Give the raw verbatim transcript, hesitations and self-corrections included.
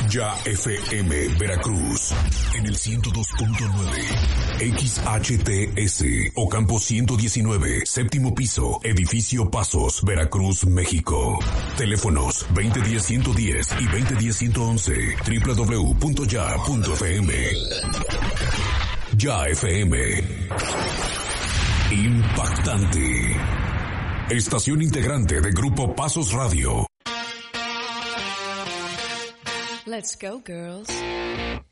Ya F M Veracruz en el ciento dos punto nueve, X H T S Ocampo ciento diecinueve, séptimo piso, edificio Pasos, Veracruz, México. Teléfonos veinte diez ciento diez y veinte diez ciento once, doble u doble u doble u punto ya punto f m. Ya F M. Impactante. Estación integrante de Grupo Pasos Radio. Let's go, girls.